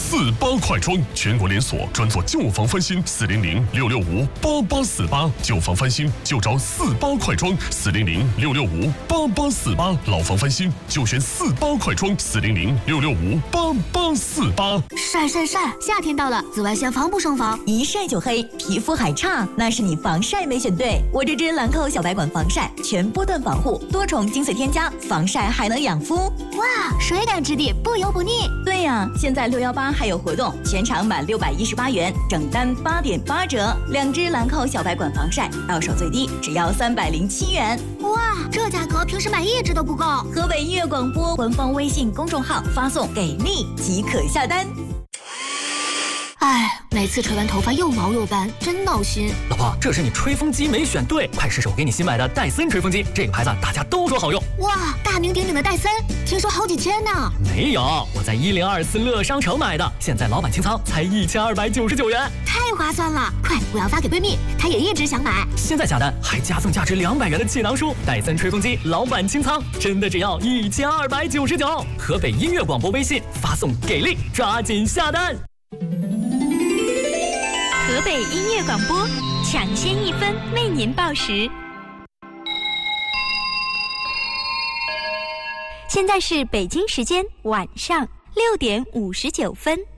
48快装，全国连锁，专做旧房翻新，400-665-8848，旧房翻新就找48快装，400-665-8848，老房翻新就选48快装，400-665-8848。 晒晒晒，夏天到了，紫外线防不胜防， 一晒就黑，皮肤还差，那是你防晒没选对。我这支兰蔻小白管防晒，全波段防护，多重精粹添加，防晒还能养肤。 哇，水感质地，不油不腻。 对呀，现在618还有活动，全场满618元，整单8.8折。2支兰蔻小白管防晒，到手最低只要307元。 哇，这价格平时买1支都不够。 河北音乐广播官方微信公众号发送"给力"即可下单。 哎，每次吹完头发又毛又干，真闹心。 老婆，这是你吹风机没选对，快试试我给你新买的戴森吹风机，这个牌子大家都说好用。 哇，大名鼎鼎的戴森，听说好几千呢。 没有，我在1024乐商城买的，现在老板清仓才1299元， 太划算了！快，我要发给闺蜜，她也一直想买。 现在下单还加赠价值200元的气囊书，戴森吹风机老板清仓，真的只要1299。河北音乐广播微信发送"给力"，抓紧下单。 河北音乐广播，抢先1分为您报时。现在是北京时间晚上6点59分。